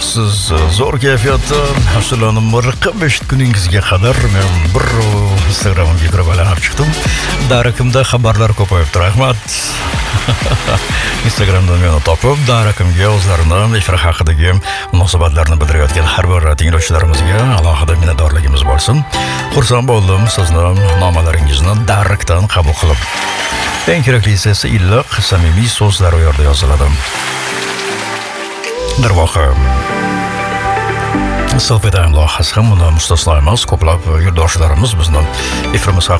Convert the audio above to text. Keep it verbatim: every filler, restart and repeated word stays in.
siz zo'r kayfiyatda hafsalanim miriqib besh kuningizga qadar men bir Instagram'ga kirib alanab chiqdim. Darakimda xabarlar ko'payibdi, rahmat. Instagram'dan meni topib, darakimga o'zlarining efir haqidagi munosabatlarni bildirayotgan har bir tinglovchilarimizga alohida minnatdorligimiz bo'lsin. Xursand bo'ldim sizni nomalaringizni darakdan qabul qilib. Eng keraklisi esa iliq, samimiy so'zlar u yerda yoziladi. Darvoqe Selfie Time loyihasi ham buni mustasno emas. Ko'plab yurtdoshlarimiz bizni efirimiz